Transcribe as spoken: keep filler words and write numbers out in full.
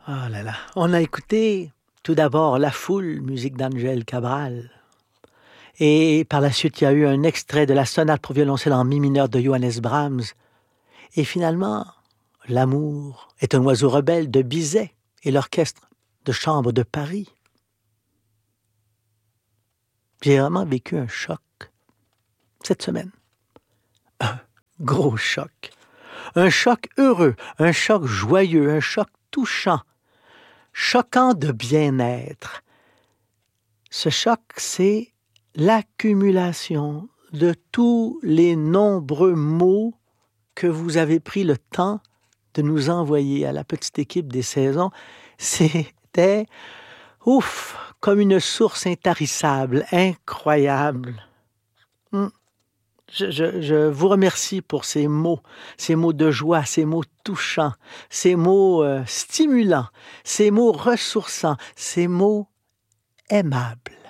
Oh là là. On a écouté tout d'abord La Foule, musique d'Angel Cabral. Et par la suite, il y a eu un extrait de la sonate pour violoncelle en mi mineur de Johannes Brahms. Et finalement, L'amour est un oiseau rebelle de Bizet et l'orchestre de chambre de Paris. J'ai vraiment vécu un choc cette semaine. Un gros choc. Un choc heureux, un choc joyeux, un choc touchant, choquant de bien-être. Ce choc, c'est l'accumulation de tous les nombreux mots que vous avez pris le temps de nous envoyer à la petite équipe des saisons. C'était, ouf, comme une source intarissable, incroyable. Hum. Je, je, je vous remercie pour ces mots, ces mots de joie, ces mots touchants, ces mots euh, stimulants, ces mots ressourçants, ces mots aimables.